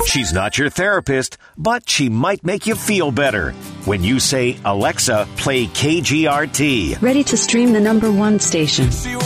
She's not your therapist, but she might make you feel better when you say, Alexa, play KGRT. Ready to stream the #1 station.